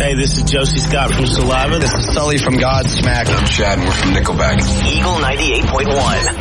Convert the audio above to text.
Hey, this is Josie Scott from Saliva. This is Sully from Godsmack. I'm Chad and we're from Nickelback. Eagle 98.1.